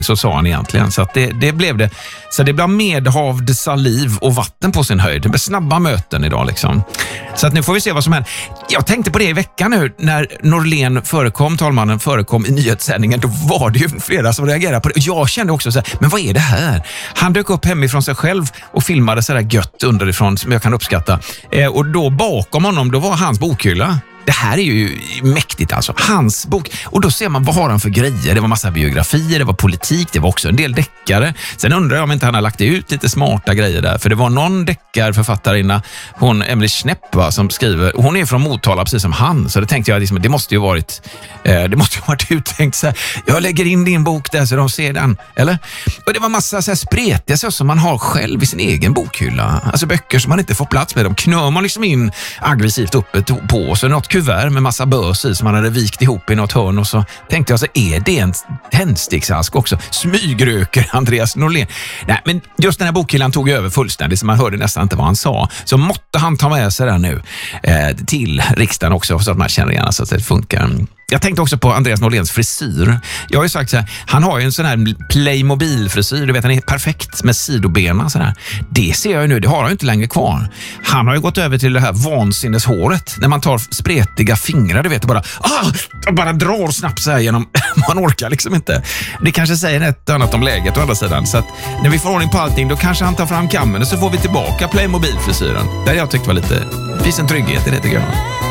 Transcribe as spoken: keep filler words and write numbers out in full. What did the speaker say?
så sa han egentligen. Så att det, det blev det. Så det blev medhavd saliv och vatten på sin höjd. Det blev snabba möten idag liksom. Så att nu får vi se vad som händer. Jag tänkte på det i veckan nu när Norlén förekom, talmannen förekom i nyhetssändningen. Då var det ju flera som reagerade på det. Jag kände också så här, men vad är det här? Han dök upp hemifrån sig själv och filmade så där gött underifrån som jag kan uppskatta. Eh, och då bakom honom, då var hans bokhylla. Det här är ju mäktigt alltså. Hans bok. Och då ser man, vad har han för grejer? Det var massa biografier, det var politik, det var också en del deckare. Sen undrar jag om inte han har lagt ut lite smarta grejer där. För det var någon deckarförfattarinna, hon Emily Schnepp va, som skriver. Hon är från Motala precis som han. Så det tänkte jag, liksom, det måste ju varit eh, det måste ju varit uttänkt så här. Jag lägger in din bok där så de ser den. Eller? Och det var massa så här spretiga så som man har själv i sin egen bokhylla. Alltså böcker som man inte får plats med. De knör man liksom in aggressivt uppe på. Så något kuvert med massa börs i som man hade vikt ihop i något hörn och så tänkte jag så är det en tändsticksask också? Smygröker Andreas Norlén. Nej, men just den här bokhyllan tog över fullständigt så man hörde nästan inte vad han sa. Så måtte han ta med sig den nu eh, till riksdagen också så att man känner igen så att det funkar. Jag tänkte också på Andreas Norléns frisyr. Jag har ju sagt så här, han har ju en sån här Playmobil-frisyr. Du vet, han är perfekt med sidobena. Så här. Det ser jag ju nu, det har han ju inte längre kvar. Han har ju gått över till det här vansinneshåret. När man tar spretiga fingrar, du vet, och bara, ah, bara drar snabbt så här genom. Man orkar liksom inte. Det kanske säger ett annat om läget å andra sidan. Så att när vi får ordning på allting, då kanske han tar fram kammen och så får vi tillbaka Playmobil-frisyren. Där jag tyckte var lite, det finns en trygghet i det tycker jag.